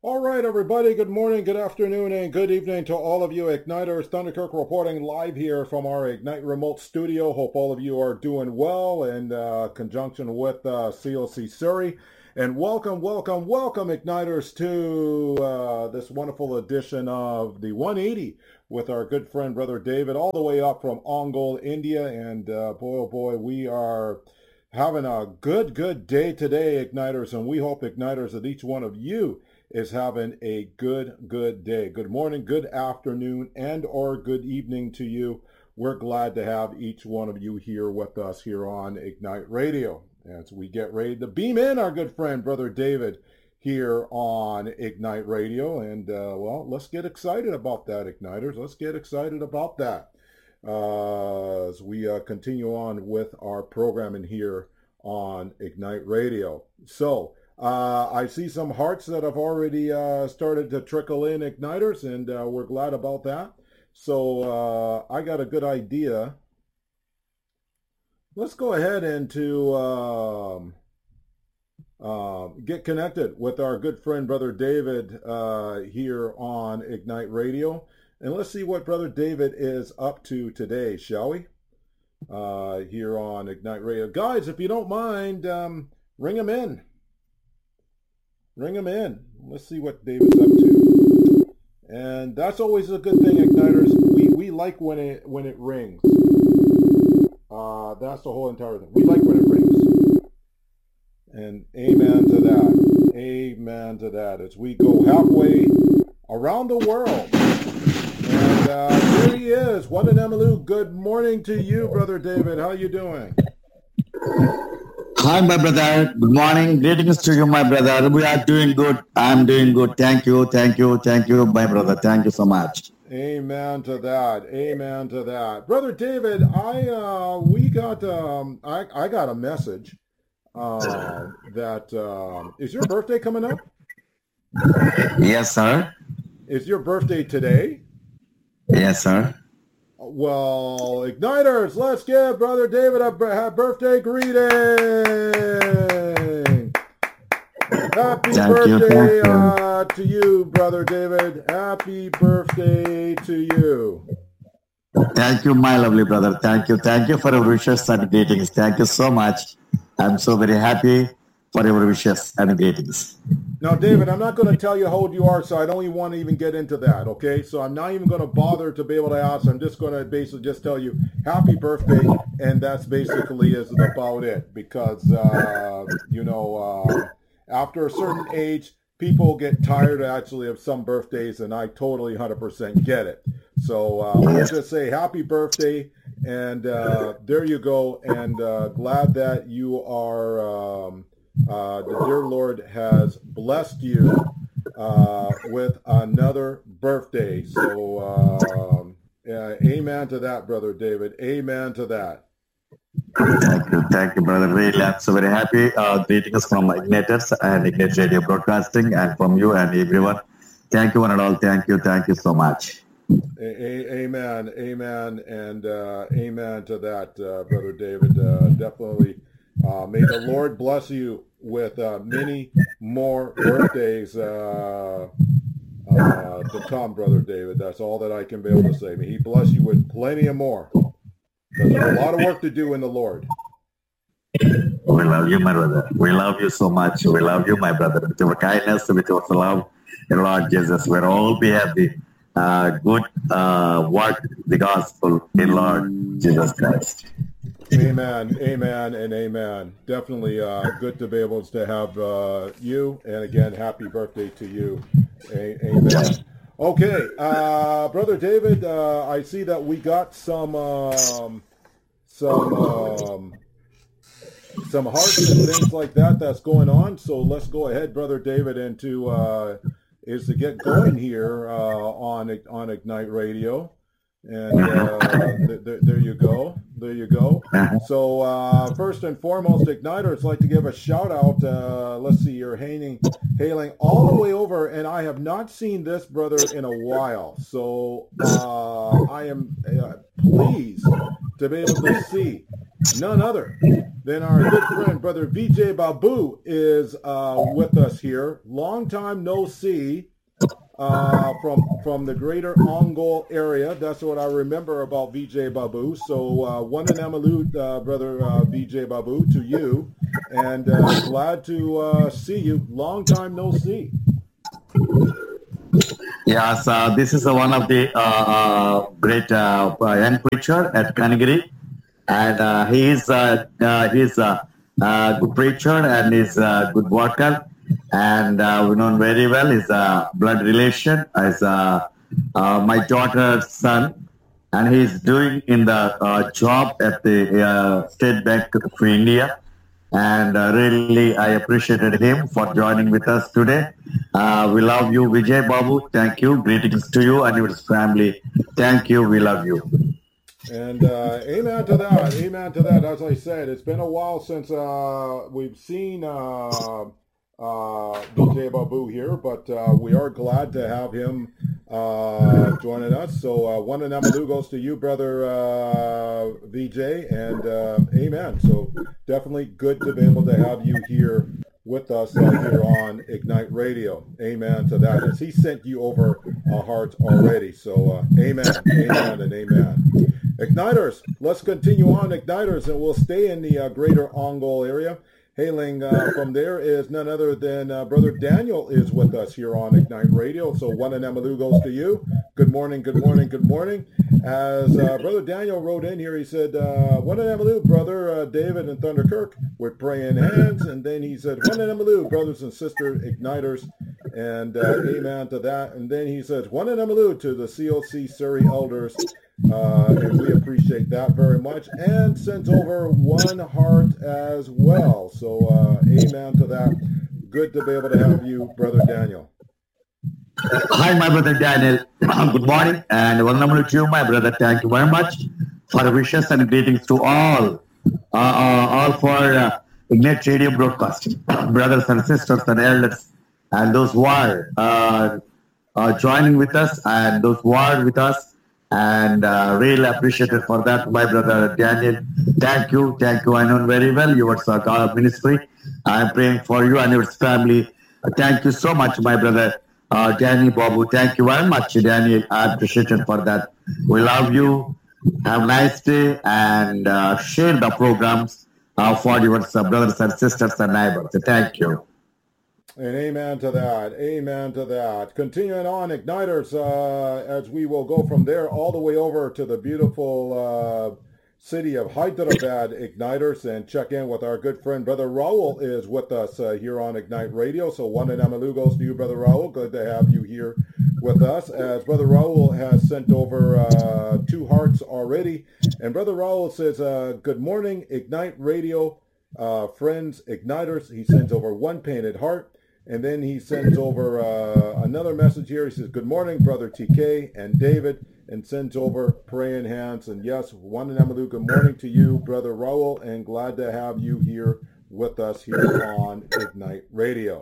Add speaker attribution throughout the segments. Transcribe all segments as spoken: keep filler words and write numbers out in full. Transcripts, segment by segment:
Speaker 1: All right, everybody. Good morning, good afternoon, and good evening to all of you Igniters. Thunderkirk reporting live here from our Ignite remote studio. Hope all of you are doing well in uh, conjunction with uh, C O C Surrey. And welcome, welcome, welcome, Igniters, to uh, this wonderful edition of the one eighty with our good friend, Brother David, all the way up from Ongole, India. And uh, boy, oh boy, we are having a good, good day today, Igniters. And we hope, Igniters, that each one of you is having a good, good day. Good morning, good afternoon, and or good evening to you. We're glad to have each one of you here with us here on Ignite Radio as we get ready to beam in our good friend, Brother David, here on Ignite Radio. And, uh, well, let's get excited about that, Igniters. Let's get excited about that uh, as we uh, continue on with our programming here on Ignite Radio. So, Uh, I see some hearts that have already uh, started to trickle in, Igniters, and uh, we're glad about that. So uh, I got a good idea. Let's go ahead and to um, uh, get connected with our good friend, Brother David, uh, here on Ignite Radio. And let's see what Brother David is up to today, shall we? Uh, here on Ignite Radio. Guys, if you don't mind, um, ring him in. Ring him in. Let's see what David's up to. And that's always a good thing, Igniters. We we like when it when it rings. Uh, that's the whole entire thing. We like when it rings. And amen to that. Amen to that. As we go halfway around the world. And uh, here he is. Watanamalu. Good morning to you, Brother David. How you doing?
Speaker 2: Hi, my brother. Good morning. Greetings to you, my brother. We are doing good. I'm doing good. Thank you. Thank you. Thank you, my brother. Thank you so much.
Speaker 1: Amen to that. Amen to that. Brother David, I uh, we got um, I I got a message uh, that uh, is your birthday coming up?
Speaker 2: Yes, sir.
Speaker 1: Is your birthday today?
Speaker 2: Yes, sir.
Speaker 1: Well, Igniters, let's give Brother David a birthday greeting. Happy
Speaker 2: thank
Speaker 1: birthday
Speaker 2: you, you.
Speaker 1: Uh, to you, Brother David. Happy birthday to you.
Speaker 2: Thank you, my lovely brother. Thank you. Thank you for your wishes and greetings. Thank you so much. I'm so very happy for your wishes and greetings.
Speaker 1: Now, David, I'm not going to tell you how old you are, so I don't even want to even get into that, okay? So I'm not even going to bother to be able to ask. I'm just going to basically just tell you happy birthday, and that's basically is about it. Because, uh, you know, uh, after a certain age, people get tired actually of some birthdays, and I totally one hundred percent get it. So uh, let's just say happy birthday, and uh, there you go, and uh, glad that you are... Um, Uh, the dear Lord has blessed you uh, with another birthday. So, um, yeah, amen to that, Brother David. Amen to that.
Speaker 2: Thank you. Thank you, brother. Really, I'm so very happy. Uh, greetings from Igniters and Ignite Radio Broadcasting and from you and everyone. Thank you one and all. Thank you. Thank you so much.
Speaker 1: A- a- amen. Amen. And uh, amen to that, uh, Brother David. Uh, definitely. Uh, may the Lord bless you with uh, many more birthdays uh, uh, to come, Brother David. That's all that I can be able to say. May he bless you with plenty of more. Because there's a lot of work to do in the Lord.
Speaker 2: We love you, my brother. We love you so much. We love you, my brother. With your kindness, with your love, Lord Jesus, we'll all be happy. Uh, good uh, work, the gospel in Lord Jesus Christ.
Speaker 1: Amen, amen, and amen. Definitely uh, good to be able to have uh, you. And again, happy birthday to you. A- amen. Okay, uh, Brother David, uh, I see that we got some um, some um, some hearts and things like that that's going on. So let's go ahead, Brother David, and to uh, is to get going here uh, on on Ignite Radio. And uh, th- th- there you go. There you go. So uh, first and foremost, Igniters, like to give a shout out. Uh, let's see, you're hailing, hailing all the way over, and I have not seen this brother in a while. So uh, I am uh, pleased to be able to see none other than our good friend, Brother Vijay Babu, is uh, with us here. Long time no see uh, from from the greater Ongole area. That's what I remember about Vijay Babu. So uh, one in Amalut, uh, Brother uh, Vijay Babu, to you. And uh, glad to uh, see you. Long time no see.
Speaker 2: Yes, uh, this is uh, one of the uh, uh, great uh, young preacher at Kanigiri. And uh, he is uh, uh, he's a uh, good preacher and he's a good worker, and uh, we know him very well. He's a blood relation. He's uh, uh, my daughter's son, and he's doing in the uh, job at the uh, State Bank of India. And uh, really, I appreciated him for joining with us today. Uh, we love you, Vijay Babu. Thank you. Greetings to you and your family. Thank you. We love you.
Speaker 1: And uh, amen to that. Amen to that. As I said, it's been a while since uh, we've seen uh, uh, Vijay Babu here, but uh, we are glad to have him uh, joining us. So uh, one in Amalu goes to you, Brother uh, Vijay, and uh, amen. So definitely good to be able to have you here with us uh, here on Ignite Radio. Amen to that. As he sent you over our hearts already. So uh, amen, amen, and amen. Igniters, let's continue on, Igniters, and we'll stay in the uh, greater Ongole area. Hailing uh, from there is none other than uh, Brother Daniel is with us here on Ignite Radio. So one in Amalu goes to you. Good morning, good morning, good morning. As uh, Brother Daniel wrote in here, he said, uh, one in Amalu, Brother uh, David and Thunderkirk with praying hands. And then he said, one in Amalu, brothers and sisters, Igniters. And uh, amen to that. And then he says, one in Amalu to the C O C Surrey elders. Uh, and we appreciate that very much, and sends over one heart as well. So uh, amen to that. Good to be able to have you, Brother Daniel.
Speaker 2: Hi, my brother Daniel. Good morning, and one number to you, my brother. Thank you very much for the wishes and greetings to all, uh, uh, all for uh, Ignite Radio broadcasting, brothers and sisters and elders, and those who are uh, uh, joining with us, and those who are with us. And uh, really appreciated for that, my brother Daniel. Thank you, thank you. I know very well your uh, God ministry. I'm praying for you and your family. Uh, thank you so much, my brother uh, Daniel Babu. Thank you very much, Daniel. I appreciate it for that. We love you. Have a nice day, and uh, share the programs uh, for your uh, brothers and sisters and neighbors. Thank you.
Speaker 1: And amen to that. Amen to that. Continuing on, Igniters, uh, as we will go from there all the way over to the beautiful uh, city of Hyderabad, Igniters, and check in with our good friend, Brother Raul is with us uh, here on Ignite Radio. So one in Amalu goes to you, Brother Raul. Good to have you here with us, as Brother Raul has sent over uh, two hearts already. And Brother Raul says, uh, good morning, Ignite Radio, uh, friends, Igniters. He sends over one painted heart. And then he sends over uh, another message here. He says, good morning, Brother T K and David, and sends over praying hands. And yes, one in Amalu, good morning to you, Brother Raul, and glad to have you here with us here on Ignite Radio.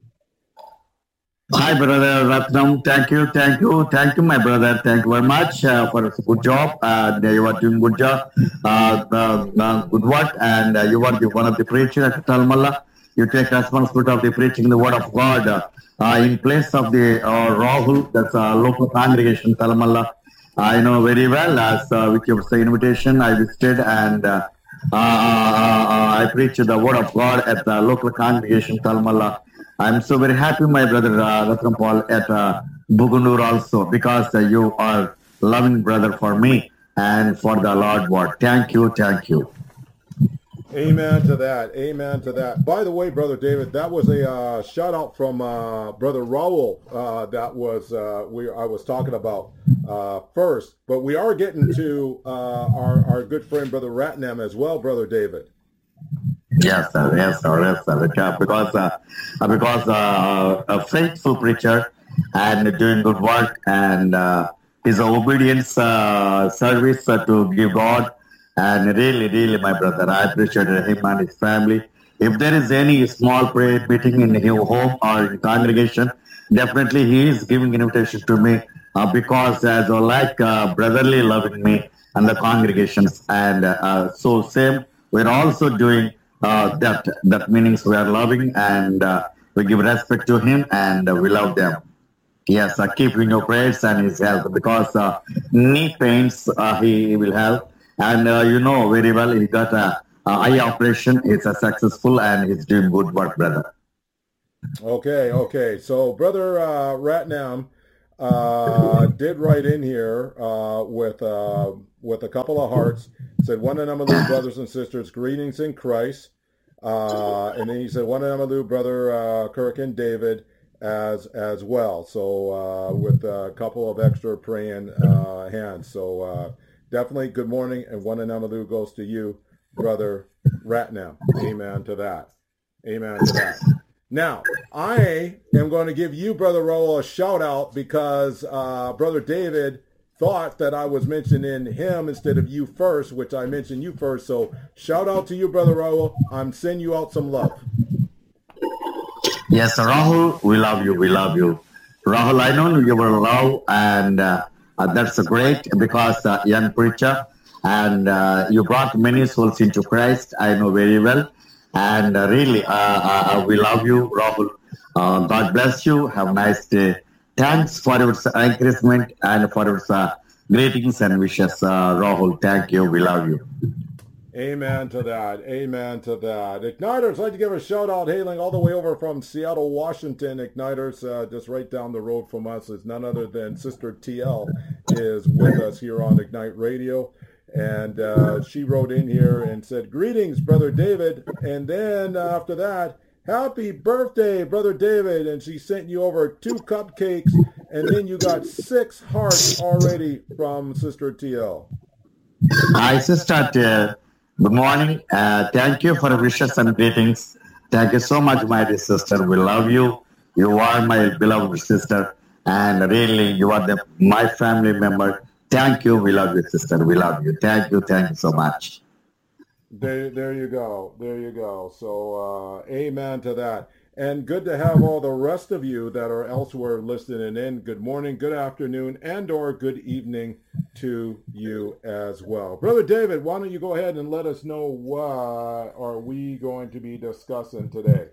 Speaker 2: Hi, Brother Ratnam. Thank you, thank you, thank you, my brother. Thank you very much uh, for a good job. Uh, you are doing good job, uh, uh, uh, good work, and uh, you are the, one of the preachers at Talmalla. You take responsibility of the preaching the word of God uh, in place of the uh, Rahul, that's a local congregation, Talmalla. I know very well, as uh, with your invitation, I visited and uh, uh, uh, I preached the word of God at the local congregation, Talmalla. I'm so very happy, my brother uh, Ratnam Paul, at uh, Bugundur also, because uh, you are loving brother for me and for the Lord word. Thank you, thank you.
Speaker 1: Amen to that. Amen to that. By the way, Brother David, that was a uh, shout out from uh, Brother Raul uh, that was uh, we I was talking about uh, first. But we are getting to uh, our, our good friend, Brother Ratnam, as well, Brother David.
Speaker 2: Yes, sir. Yes, sir. Yes, sir. Because, uh, because uh, a faithful preacher and doing good work, and uh, his obedience uh, service uh, to give God. And really, really, my brother, I appreciated him and his family. If there is any small prayer meeting in his home or in congregation, definitely he is giving invitation to me uh, because as well, like uh, brotherly loving me and the congregations. And uh, so same, we're also doing uh, that. That means we are loving and uh, we give respect to him and uh, we love them. Yes, uh, keep in your prayers and his health because uh, knee pains uh, he will have. And uh, you know very well he got a, a eye operation. It's a successful and he's doing good work, brother.
Speaker 1: Okay, okay. So Brother uh, Ratnam uh, did write in here uh, with uh, with a couple of hearts. Said, one and Amalu brothers and sisters, greetings in Christ. Uh, and then he said, one and Amalu brother uh, Kirk and David as as well. So uh, with a couple of extra praying uh, hands. So uh, definitely good morning, and one and Amalu goes to you, Brother Ratnam. Amen to that. Amen to that. Now, I am going to give you, Brother Raul, a shout out because uh, Brother David thought that I was mentioning him instead of you first, which I mentioned you first. So shout out to you, Brother Raul. I'm sending you out some love.
Speaker 2: Yes, Rahul, we love you. We love you. Rahul, I know you were love, and uh, uh, that's great because uh, young preacher, and uh, you brought many souls into Christ. I know very well. And uh, really, uh, uh, we love you, Rahul. Uh, God bless you. Have a nice day. Thanks for your encouragement and for your uh, greetings and wishes, uh, Rahul. Thank you. We love you.
Speaker 1: Amen to that. Amen to that. Igniters, I'd like to give a shout out, hailing all the way over from Seattle, Washington. Igniters, uh, just right down the road from us, is none other than Sister T L is with us here on Ignite Radio. And uh, she wrote in here and said, greetings, Brother David. And then uh, after that, happy birthday, Brother David. And she sent you over two cupcakes. And then you got six hearts already from Sister T L.
Speaker 2: Hi, Sister T L. Good morning. Uh, thank you for wishes and greetings. Thank you so much, my dear sister. We love you. You are my beloved sister. And really, you are the, my family member. Thank you. We love you, sister. We love you. Thank you. Thank you so much.
Speaker 1: There, there you go. There you go. So, uh, amen to that. And good to have all the rest of you that are elsewhere listening in. Good morning, good afternoon, and or good evening to you as well. Brother David, why don't you go ahead and let us know what are we going to be discussing today?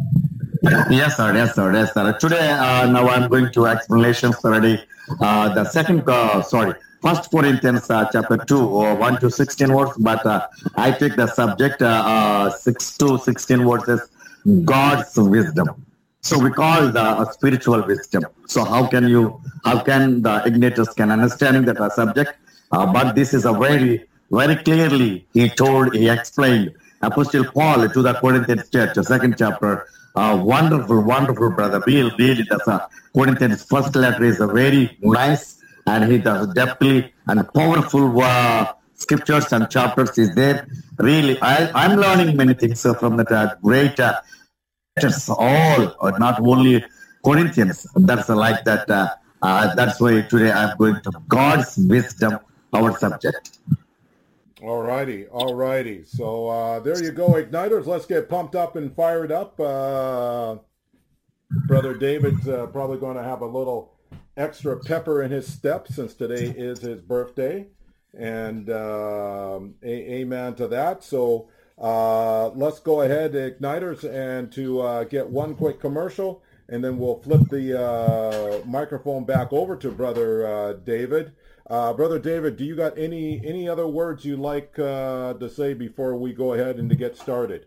Speaker 2: Yes, sir. Yes, sir. Yes, sir. Today, uh, now I'm going to explanations already. Uh, the second, uh, sorry, First Corinthians uh, chapter two, or one to sixteen words. But uh, I take the subject uh, uh, six to sixteen verses. God's wisdom. So we call the uh, spiritual wisdom. So how can you, how can the igniters can understanding that uh, subject? Uh, but this is a very, very clearly he told, he explained Apostle Paul to the Corinthians church, the second chapter. Uh, wonderful, wonderful brother. Really, really, that's a Corinthians first letter is a very nice, and he does depthly and powerful uh, scriptures and chapters is there. Really, I, I'm learning many things uh, from that uh, great uh, letters, all, or not only Corinthians. That's uh, like that. Uh, uh, that's why today I'm going to God's wisdom, our subject.
Speaker 1: All righty, all righty. So uh, there you go, Igniters. Let's get pumped up and fired up. Uh, Brother David's uh, probably going to have a little extra pepper in his step since today is his birthday. And uh, a- amen to that. So uh, let's go ahead, Igniters, and to uh, get one quick commercial, and then we'll flip the uh, microphone back over to Brother uh, David. Uh, Brother David, do you got any any other words you'd like uh, to say before we go ahead and to get started?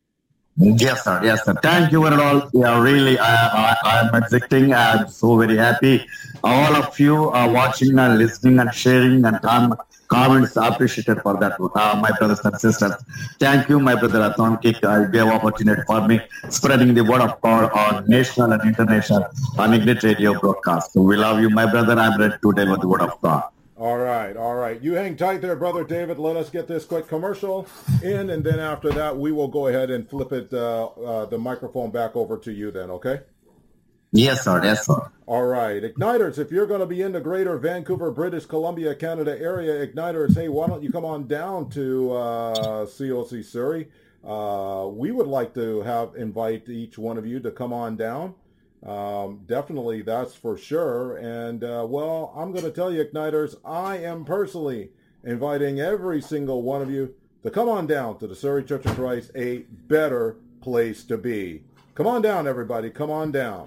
Speaker 2: Yes, sir. Yes, sir. Thank you very all. Yeah, really, I, I, I'm accepting. I'm so very happy. All of you are watching and listening and sharing and com- comments appreciated for that, uh, my brothers and sisters. Thank you, my brother Athon-Kik. I gave opportunity for me spreading the word of God on national and international on Ignite Radio broadcast. So we love you, my brother. I'm ready to deliver the word of God.
Speaker 1: All right, all right. You hang tight there, Brother David. Let us get this quick commercial in, and then after that, we will go ahead and flip it, uh, uh, the microphone back over to you then, okay?
Speaker 2: Yes, sir. Yes, sir.
Speaker 1: All right. Igniters, if you're going to be in the greater Vancouver, British Columbia, Canada area, Igniters, hey, why don't you come on down to uh, C O C Surrey? Uh, we would like to have invite each one of you to come on down. Um, definitely, that's for sure. And, uh, well, I'm going to tell you, Igniters, I am personally inviting every single one of you to come on down to the Surrey Church of Christ, a better place to be. Come on down, everybody. Come on down.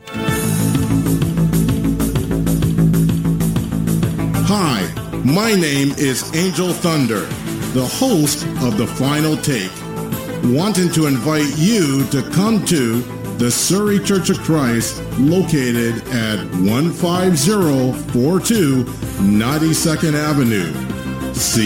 Speaker 3: Hi, my name is Angel Thunder, the host of The Final Take, wanting to invite you to come to the Surrey Church of Christ, located at one five zero four two ninety-second Avenue. See